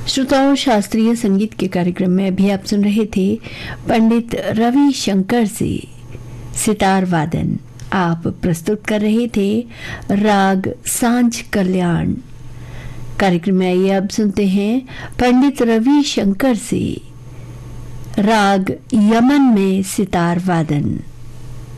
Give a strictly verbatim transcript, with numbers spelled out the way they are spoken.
श्रोताओं, शास्त्रीय संगीत के कार्यक्रम में अभी आप सुन रहे थे पंडित रवि शंकर से सितार वादन। आप प्रस्तुत कर रहे थे राग सांझ कल्याण। कार्यक्रम में आइए अब सुनते हैं पंडित रवि शंकर से राग यमन में सितार वादन।